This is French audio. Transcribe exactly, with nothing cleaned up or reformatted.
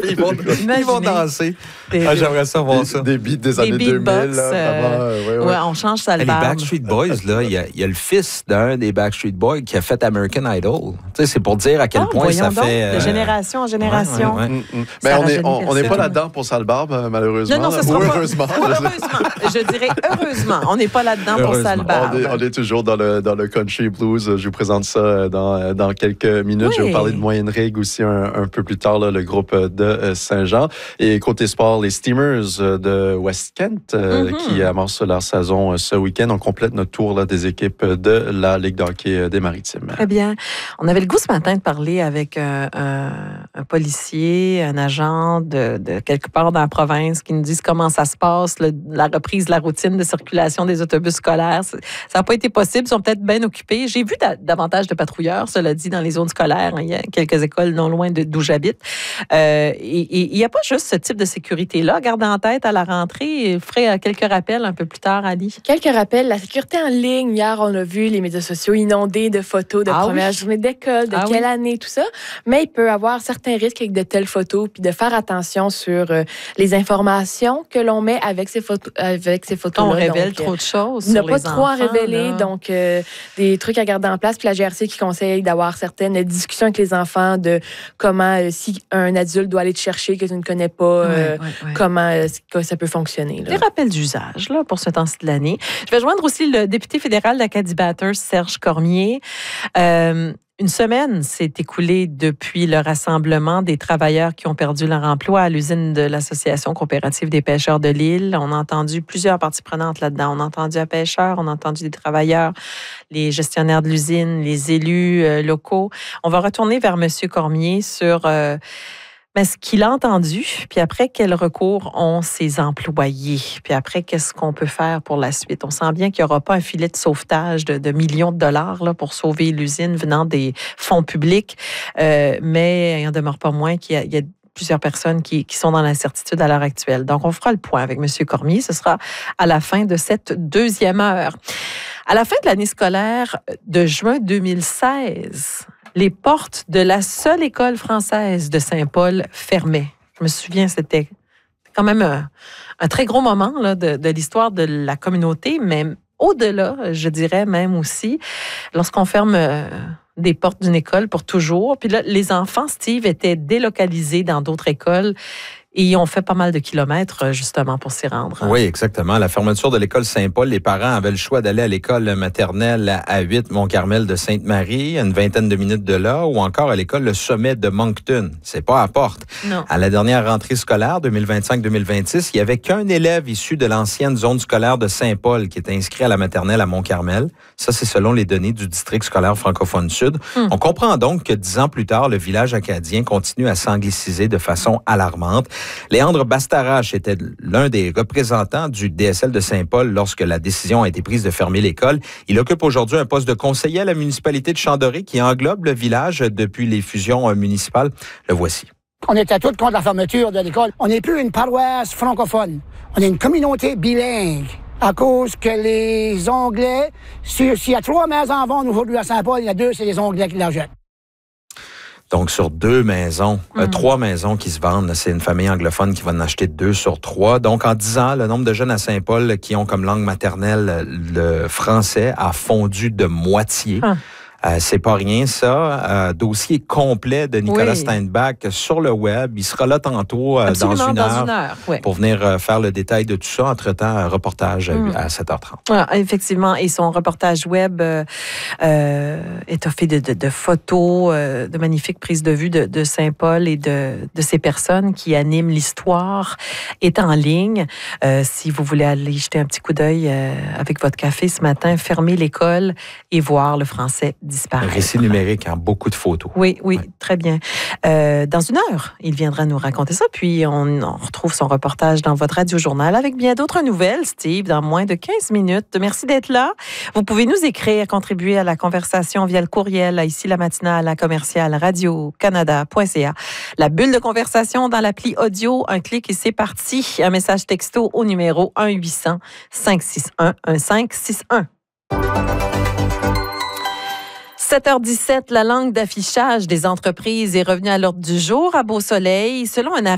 ils, vont, ils vont danser. Des, ah, j'aimerais ça voir des, ça. Des beats des, des années deux mille. Là, euh, euh, ouais, ouais. ouais, on change ça le Les Backstreet Boys, là, il y, y a le fils d'un des Backstreet Boys qui a fait American Idol. Tu sais, c'est pour dire à quel oh, point ça donc, fait... Euh... De génération en génération. Ouais, ouais, ouais. Mm, mm. Mais on n'est pas là-dedans pour Sale Barbe, malheureusement. Non, non, ça sera pas... heureusement. heureusement. Je dirais heureusement. On n'est pas là-dedans pour Sale Barbe. On est, on est toujours dans le, dans le country blues. Je vous présente ça dans, dans quelques minutes. Oui. Je vais vous parler de Moyenne Rigue aussi un, un peu plus tard, là, le groupe de Saint-Jean. Et côté sport, les Steamers de West Kent euh, mm-hmm. qui amorcent leur saison ce week-end. On complète notre tour là, des équipes de la Ligue de hockey des Maritimes. Très bien. On avait le goût ce matin de parler avec un, un, un policier, un agent de, de quelque part dans la province qui nous disent comment ça se passe, le, la reprise de la routine de circulation des autobus scolaires. Ça n'a pas été possible. Ils sont peut-être bien occupés. J'ai vu da- davantage de patrouilleurs, cela dit, dans les zones scolaires. Il y a quelques écoles non loin de, d'où j'habite. Euh, et il n'y a pas juste ce type de sécurité-là. Gardez en tête à la rentrée, je ferai quelques rappels un peu plus tard, Ali. Quelques rappels. La sécurité en ligne, hier, on a vu les médias sociaux inondés de photos de ah première oui. journée d'école, de ah quelle oui. année, tout ça. Mais il peut y avoir certains risques avec de telles photos, puis de faire attention sur euh, les informations que l'on met avec ces photos, avec ces photos-là. On révèle donc, trop de choses. On n'a pas trop à révéler, là. donc euh, des trucs à garder en place. Puis la G R C qui conseille d'avoir certaines discussions avec les enfants de comment, euh, si un adulte doit aller te chercher que tu ne connais pas, euh, ouais, ouais, ouais. comment euh, ça peut fonctionner. Là. Des rappels d'usage là, pour ce temps-ci de l'année. Je vais joindre aussi le député fédéral d'Acadie Bathurst, Serge Cormier. Euh, Une semaine s'est écoulée depuis le rassemblement des travailleurs qui ont perdu leur emploi à l'usine de l'Association coopérative des pêcheurs de l'île. On a entendu plusieurs parties prenantes là-dedans. On a entendu un pêcheur, on a entendu des travailleurs, les gestionnaires de l'usine, les élus euh, locaux. On va retourner vers M. Cormier sur... Euh, Mais ce qu'il a entendu, puis après, quel recours ont ses employés, puis après, qu'est-ce qu'on peut faire pour la suite? On sent bien qu'il n'y aura pas un filet de sauvetage de, de millions de dollars là, pour sauver l'usine venant des fonds publics, euh, mais il n'en demeure pas moins qu'il y a, il y a plusieurs personnes qui, qui sont dans l'incertitude à l'heure actuelle. Donc, on fera le point avec M. Cormier. Ce sera à la fin de cette deuxième heure. À la fin de l'année scolaire de juin deux mille seize, les portes de la seule école française de Saint-Paul fermaient. Je me souviens, c'était quand même un, un très gros moment là, de, de l'histoire de la communauté, mais au-delà, je dirais même aussi, lorsqu'on ferme euh, des portes d'une école pour toujours. Puis là, les enfants, Steve, étaient délocalisés dans d'autres écoles. Et ils ont fait pas mal de kilomètres, justement, pour s'y rendre. Oui, exactement. La fermeture de l'école Saint-Paul, les parents avaient le choix d'aller à l'école maternelle à huit Mont-Carmel de Sainte-Marie, à une vingtaine de minutes de là, ou encore à l'école Le Sommet de Moncton. C'est pas à Porte. Non. À la dernière rentrée scolaire deux mille vingt-cinq deux mille vingt-six, il n'y avait qu'un élève issu de l'ancienne zone scolaire de Saint-Paul qui était inscrit à la maternelle à Mont-Carmel. Ça, c'est selon les données du district scolaire francophone sud. Hum. On comprend donc que dix ans plus tard, le village acadien continue à s'angliciser de façon alarmante. Léandre Bastarache était l'un des représentants du D S L de Saint-Paul lorsque la décision a été prise de fermer l'école. Il occupe aujourd'hui un poste de conseiller à la municipalité de Chambéry qui englobe le village depuis les fusions municipales. Le voici. On était tous contre la fermeture de l'école. On n'est plus une paroisse francophone. On est une communauté bilingue. À cause que les Anglais, s'il y a trois maisons en vente aujourd'hui à Saint-Paul, il y a deux, c'est les Anglais qui la jettent. Donc, sur deux maisons, mmh. euh, trois maisons qui se vendent, c'est une famille anglophone qui va en acheter deux sur trois. Donc, en dix ans, le nombre de jeunes à Saint-Paul qui ont comme langue maternelle le français a fondu de moitié. Mmh. Euh, c'est pas rien, ça. Euh, dossier complet de Nicolas oui. Steinbach sur le web. Il sera là tantôt euh, dans une dans heure, une heure oui. pour venir euh, faire le détail de tout ça. Entre-temps, un reportage mmh. à sept heures trente. Ah, effectivement. Et son reportage web euh, euh, étoffé de, de, de photos, euh, de magnifiques prises de vue de, de Saint-Paul et de, de ces personnes qui animent l'histoire est en ligne. Euh, si vous voulez aller jeter un petit coup d'œil euh, avec votre café ce matin, fermer l'école et voir le français disparaître. Un récit numérique, hein, beaucoup de photos. Oui, oui, ouais. très bien. Euh, dans une heure, il viendra nous raconter ça, puis on, on retrouve son reportage dans votre radio-journal avec bien d'autres nouvelles, Steve, dans moins de quinze minutes. Merci d'être là. Vous pouvez nous écrire, contribuer à la conversation via le courriel, à ici la matinale, à commercial radio canada point c a. La bulle de conversation dans l'appli audio, un clic et c'est parti. Un message texto au numéro un huit cents cinq six un un cinq six un. sept heures dix-sept, la langue d'affichage des entreprises est revenue à l'ordre du jour à Beau-Soleil. Selon un arrêt